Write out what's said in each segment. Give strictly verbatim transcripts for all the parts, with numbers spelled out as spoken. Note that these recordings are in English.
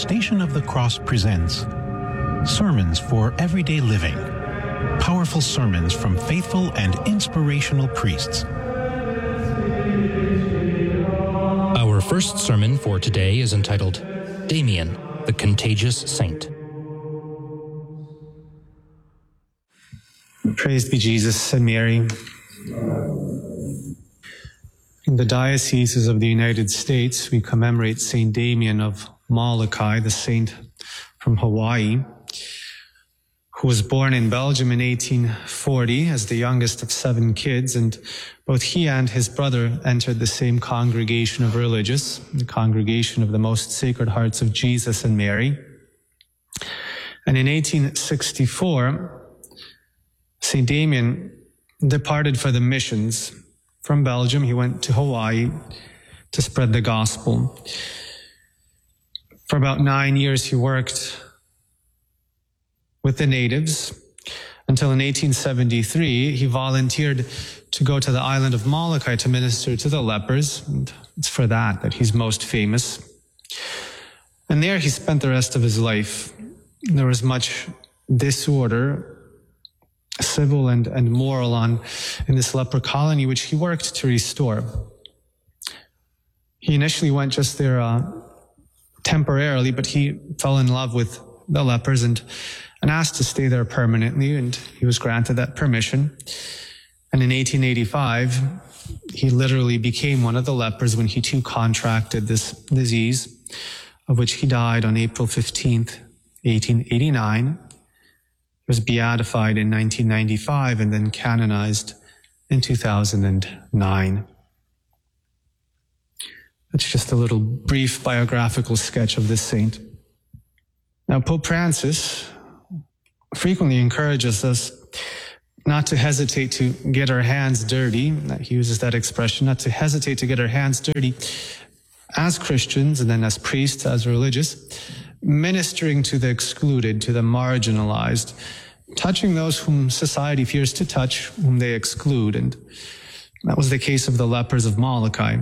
Station of the Cross presents Sermons for Everyday Living. Powerful sermons from faithful and inspirational priests. Our first sermon for today is entitled Damien, the Contagious Saint. Praised be Jesus and Mary. In the dioceses of the United States, we commemorate Saint Damien of Molokai, the saint from Hawaii, who was born in Belgium in eighteen forty as the youngest of seven kids, and both he and his brother entered the same congregation of religious, the Congregation of the Most Sacred Hearts of Jesus and Mary. And in eighteen sixty-four, Saint Damien departed for the missions. From Belgium, he went to Hawaii to spread the gospel. For about nine years, he worked with the natives until in eighteen seventy-three, he volunteered to go to the island of Molokai to minister to the lepers. And it's for that that he's most famous. And there he spent the rest of his life. There was much disorder, civil and, and moral, on in this leper colony, which he worked to restore. He initially went just there uh, temporarily, but he fell in love with the lepers and, and asked to stay there permanently, and he was granted that permission. And in eighteen eighty-five, he literally became one of the lepers when he too contracted this disease, of which he died on April fifteenth, eighteen eighty-nine. He was beatified in nineteen ninety-five and then canonized in two thousand nine. That's just a little brief biographical sketch of this saint. Now, Pope Francis frequently encourages us not to hesitate to get our hands dirty. He uses that expression, not to hesitate to get our hands dirty as Christians and then as priests, as religious, ministering to the excluded, to the marginalized, touching those whom society fears to touch, whom they exclude. And that was the case of the lepers of Molokai.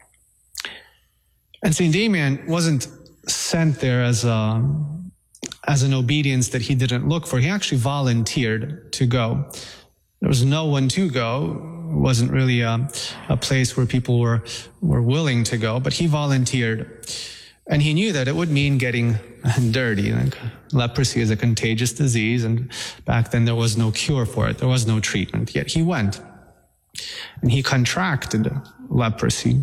And Saint Damien wasn't sent there as a, as an obedience that he didn't look for. He actually volunteered to go. There was no one to go. It wasn't really a, a place where people were, were willing to go, but he volunteered. And he knew that it would mean getting dirty. Like, leprosy is a contagious disease, and back then there was no cure for it. There was no treatment. Yet he went, and he contracted leprosy.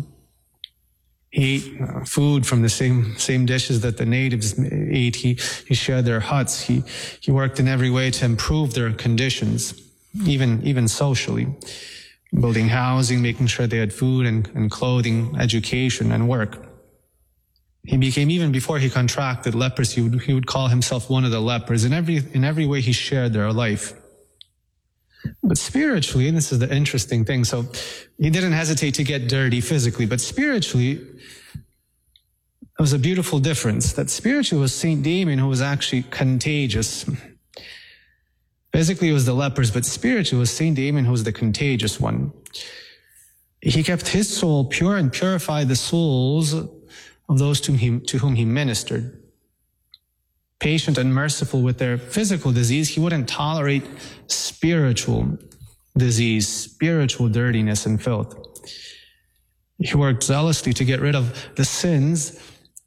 He ate uh, food from the same same dishes that the natives ate. He he shared their huts. He he worked in every way to improve their conditions, even even socially, building housing, making sure they had food and, and clothing, education, and work. He became, even before he contracted leprosy, he would, he would call himself one of the lepers. In every, in every way, he shared their life. But spiritually, and this is the interesting thing, so he didn't hesitate to get dirty physically, but spiritually, there was a beautiful difference. That spiritually was Saint Damien, who was actually contagious. Physically, it was the lepers, but spiritually, it was Saint Damien, who was the contagious one. He kept his soul pure and purified the souls of those to whom, he, to whom he ministered. Patient and merciful with their physical disease, he wouldn't tolerate spiritual disease, spiritual dirtiness and filth. He worked zealously to get rid of the sins,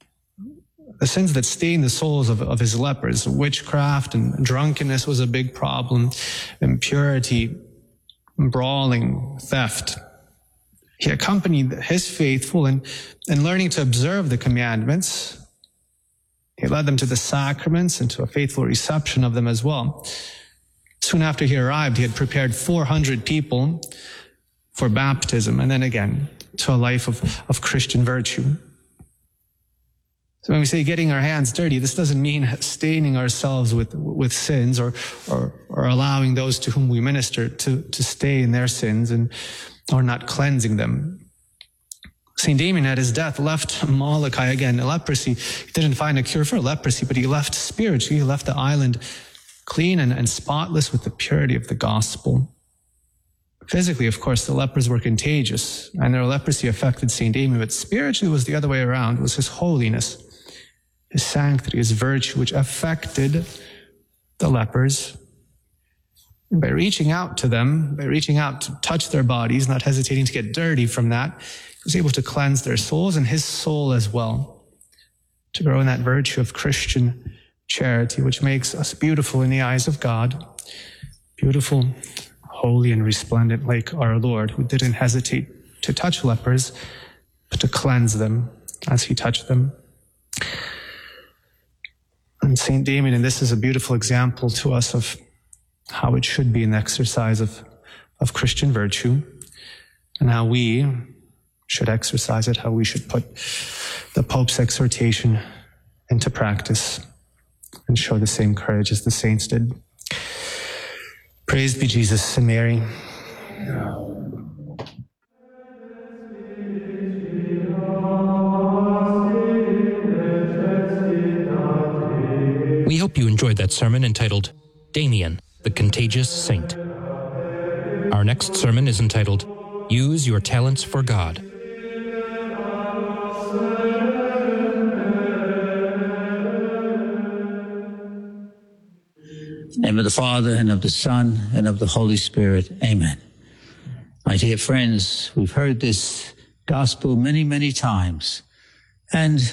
the sins that stain the souls of, of his lepers. Witchcraft and drunkenness was a big problem, impurity, brawling, theft. He accompanied his faithful in, in learning to observe the commandments. He led them to the sacraments and to a faithful reception of them as well. Soon after he arrived, he had prepared four hundred people for baptism, and then again to a life of, of Christian virtue. So when we say getting our hands dirty, this doesn't mean staining ourselves with, with sins or, or, or allowing those to whom we minister to, to stay in their sins and or not cleansing them. Saint Damien at his death left Molokai, again, leprosy. He didn't find a cure for leprosy, but he left spiritually. He left the island clean and, and spotless with the purity of the gospel. Physically, of course, the lepers were contagious, and their leprosy affected Saint Damien, but spiritually it was the other way around. It was his holiness. his sanctity, his virtue, which affected the lepers. And by reaching out to them, by reaching out to touch their bodies, not hesitating to get dirty from that, he was able to cleanse their souls and his soul as well, to grow in that virtue of Christian charity, which makes us beautiful in the eyes of God, beautiful, holy, and resplendent like our Lord, who didn't hesitate to touch lepers, but to cleanse them as he touched them. And Saint Damien, and this is a beautiful example to us of how it should be an exercise of, of Christian virtue, and how we should exercise it, how we should put the Pope's exhortation into practice and show the same courage as the saints did. Praise be Jesus and Mary. We hope you enjoyed that sermon entitled Damien, the Contagious Saint. Our next sermon is entitled Use Your Talents for God. In the name of the Father, and of the Son, and of the Holy Spirit. Amen. My dear friends, we've heard this gospel many, many times, and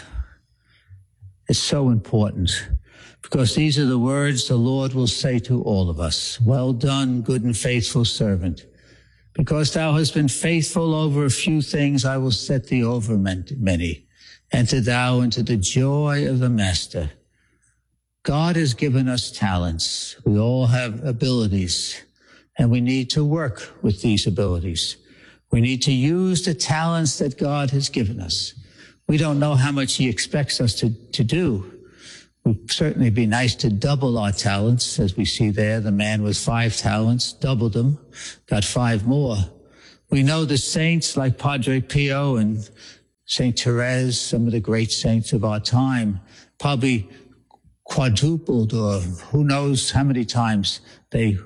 it's so important, because these are the words the Lord will say to all of us. Well done, good and faithful servant. Because thou hast been faithful over a few things, I will set thee over many. Enter thou into the joy of the Master. God has given us talents. We all have abilities, and we need to work with these abilities. We need to use the talents that God has given us. We don't know how much he expects us to, to do. It would certainly be nice to double our talents, as we see there. The man with five talents doubled them, got five more. We know the saints like Padre Pio and Saint Therese, some of the great saints of our time, probably quadrupled, or who knows how many times they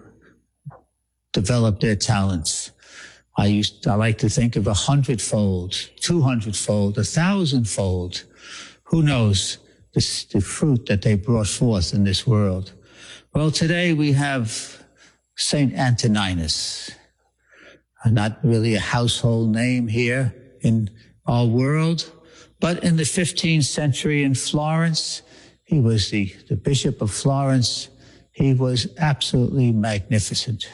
developed their talents. I used, I like to think of a hundredfold, two hundredfold, a thousandfold. Who knows this, the fruit that they brought forth in this world? Well, today we have Saint Antoninus, not really a household name here in our world, but in the fifteenth century in Florence, he was the, the Bishop of Florence. He was absolutely magnificent.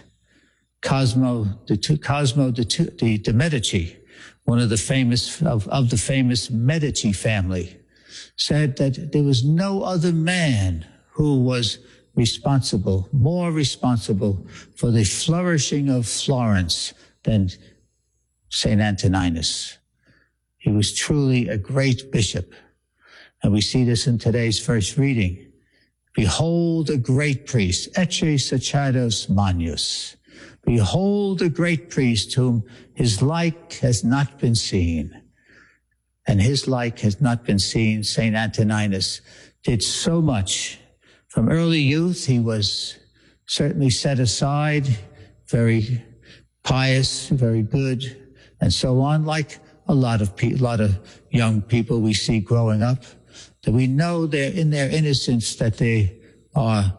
Cosmo de, Cosmo de, de, de Medici, one of the famous, of, of the famous Medici family, said that there was no other man who was responsible, more responsible for the flourishing of Florence than Saint Antoninus. He was truly a great bishop. And we see this in today's first reading. Behold a great priest, ecce sacerdos magnus. Behold a great priest whom his like has not been seen. And his like has not been seen. Saint Antoninus did so much. From early youth, he was certainly set aside, very pious, very good, and so on, like a lot of pe- a lot of young people we see growing up, that we know they're in their innocence that they are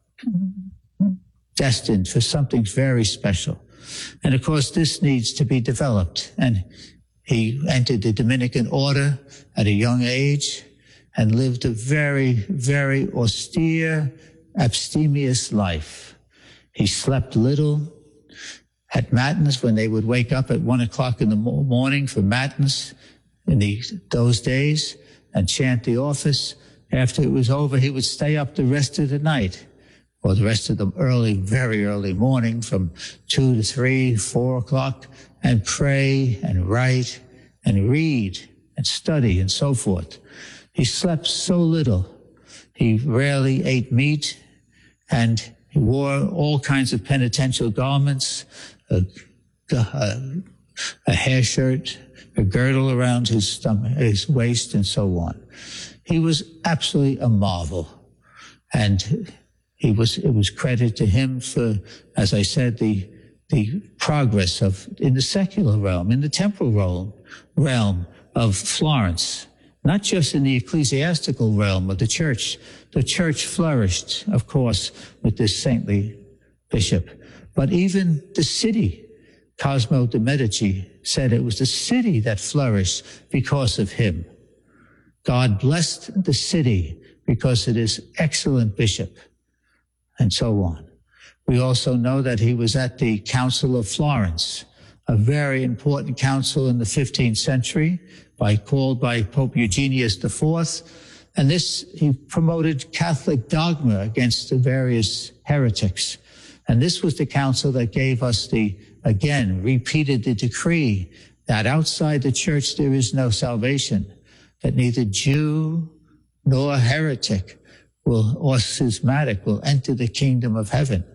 destined for something very special. And of course, this needs to be developed. And he entered the Dominican order at a young age and lived a very, very austere, abstemious life. He slept little. At matins, when they would wake up at one o'clock in the morning for matins in the, those days and chant the office, after it was over, he would stay up the rest of the night, or the rest of the early, very early morning from two to three, four o'clock, and pray and write and read and study and so forth. He slept so little. He rarely ate meat, and he wore all kinds of penitential garments, a, a, a hair shirt, a girdle around his stomach, his waist, and so on. He was absolutely a marvel. And he was, it was credit to him for, as I said, the, the progress of, in the secular realm, in the temporal realm, realm of Florence. not just in the ecclesiastical realm of the church. The church flourished, of course, with this saintly bishop, but even the city. Cosimo de' Medici said it was the city that flourished because of him. God blessed the city because of this excellent bishop, and so on. We also know that he was at the Council of Florence, a very important council in the fifteenth century, by called by Pope Eugenius the Fourth. And this, he promoted Catholic dogma against the various heretics. And this was the council that gave us the, again, repeated the decree that outside the church there is no salvation, that neither Jew nor heretic will, or schismatic will enter the kingdom of heaven.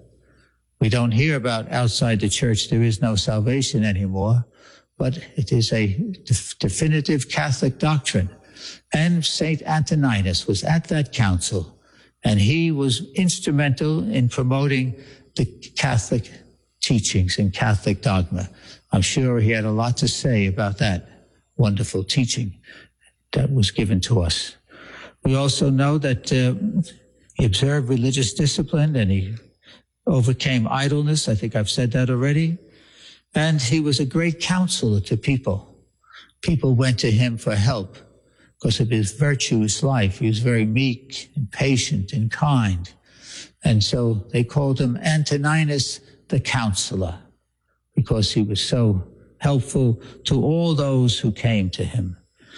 We don't hear about outside the church there is no salvation anymore, but it is a def- definitive Catholic doctrine. And Saint Antoninus was at that council, and he was instrumental in promoting the Catholic teachings and Catholic dogma. I'm sure he had a lot to say about that wonderful teaching that was given to us. We also know that uh, he observed religious discipline, and he overcame idleness. I think I've said that already. And he was a great counselor to people. People went to him for help because of his virtuous life. He was very meek and patient and kind. And so they called him Antoninus the Counselor, because he was so helpful to all those who came to him.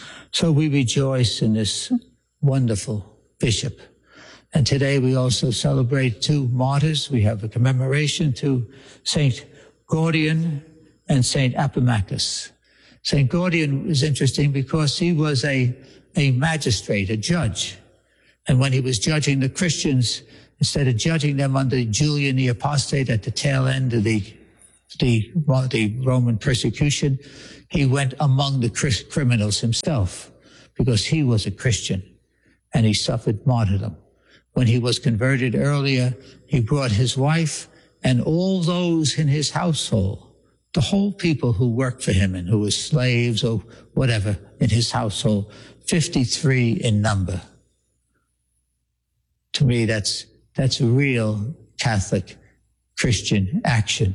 So we rejoice in this wonderful bishop. And today we also celebrate two martyrs. We have a commemoration to Saint Gordian and Saint Apomachus. Saint Gordian is interesting because he was a, a magistrate, a judge. And when he was judging the Christians, instead of judging them under Julian the Apostate at the tail end of the, the, the Roman persecution, he went among the criminals himself because he was a Christian and he suffered martyrdom. When he was converted earlier, he brought his wife and all those in his household, the whole people who worked for him and who were slaves or whatever in his household, fifty-three in number. To me, that's, that's a real Catholic Christian action,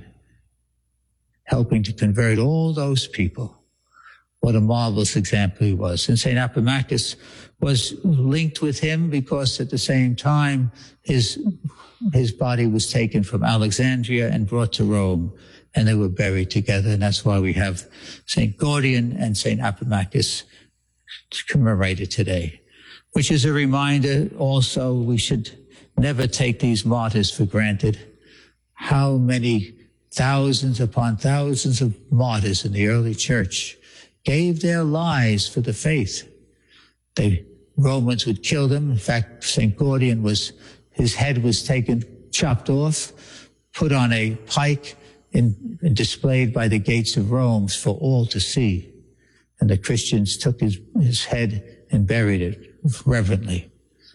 helping to convert all those people. What a marvelous example he was. And Saint Apomachus was linked with him because at the same time, his, his body was taken from Alexandria and brought to Rome, and they were buried together. And that's why we have Saint Gordian and Saint Apomachus commemorated today, which is a reminder also we should never take these martyrs for granted. How many thousands upon thousands of martyrs in the early church gave their lives for the faith. The Romans would kill them. In fact, Saint Gordian was, his head was taken, chopped off, put on a pike, and, and displayed by the gates of Rome for all to see. And the Christians took his, his head and buried it reverently.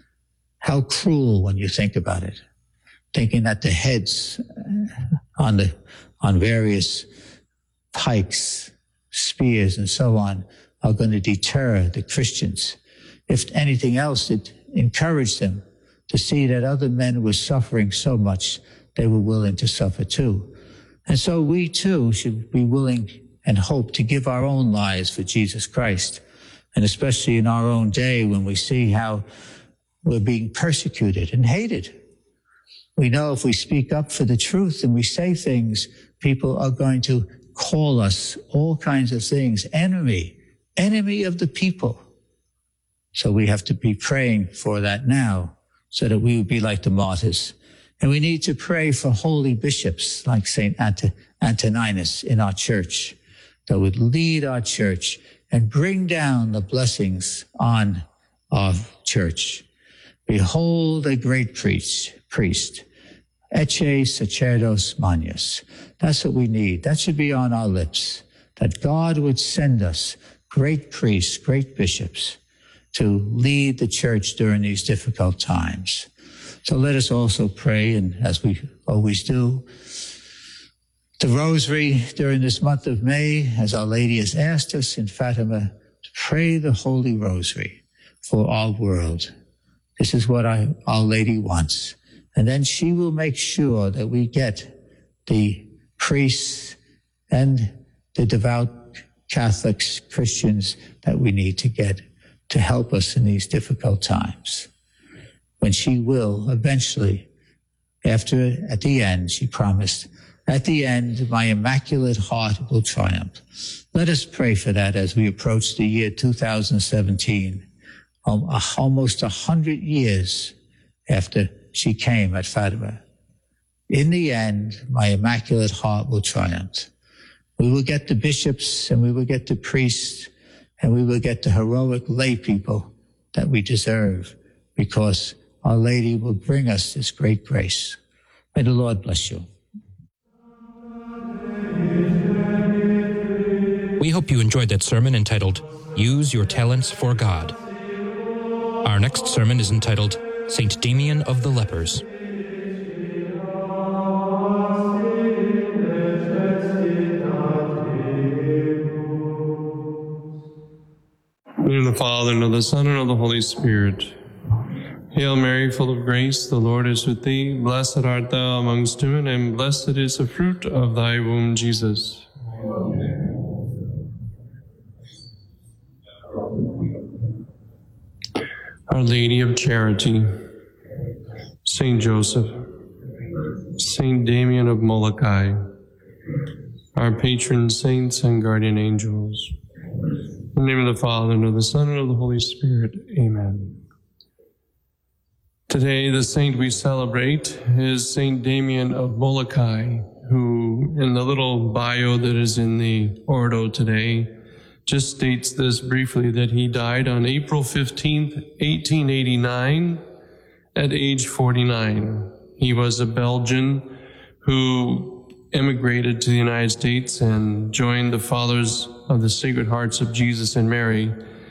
How cruel when you think about it, thinking that the heads on the, on various pikes, spears and so on are going to deter the Christians. If anything else, it encouraged them to see that other men were suffering so much, they were willing to suffer too. And so we too should be willing and hope to give our own lives for Jesus Christ. And especially in our own day when we see how we're being persecuted and hated. We know if we speak up for the truth and we say things, people are going to call us all kinds of things. Enemy, enemy of the people. So we have to be praying for that now so that we would be like the martyrs. And we need to pray for holy bishops like Saint Ant- Antoninus in our church that would lead our church and bring down the blessings on our church. Behold a great priest, priest. Ecce sacerdos magnus. That's what we need. That should be on our lips, that God would send us great priests, great bishops to lead the church during these difficult times. So let us also pray, and as we always do, the rosary during this month of May, as Our Lady has asked us in Fatima, pray the Holy Rosary for our world. This is what I, Our Lady wants. And then she will make sure that we get the priests and the devout Catholics, Christians that we need to get to help us in these difficult times. When she will eventually, after, at the end, she promised, at the end, my Immaculate Heart will triumph. Let us pray for that as we approach the year two thousand seventeen, almost a hundred years after she came at Fatima. In the end, my Immaculate Heart will triumph. We will get the bishops and we will get the priests and we will get the heroic lay people that we deserve, because Our Lady will bring us this great grace. May the Lord bless you. We hope you enjoyed that sermon entitled, Use Your Talents for God. Our next sermon is entitled, Saint Damien of the Lepers. In the name of the Father, and of the Son, and of the Holy Spirit. Hail Mary, full of grace, the Lord is with thee. Blessed art thou amongst women, and blessed is the fruit of thy womb, Jesus. Our Lady of Charity, Saint Joseph, Saint Damien of Molokai, our patron saints and guardian angels. In the name of the Father, and of the Son, and of the Holy Spirit. Amen. Today, the saint we celebrate is Saint Damien of Molokai, who, in the little bio that is in the Ordo today, just states this briefly, that he died on April fifteenth, eighteen eighty-nine, at age forty-nine. He was a Belgian who emigrated to the United States and joined the Fathers of the Sacred Hearts of Jesus and Mary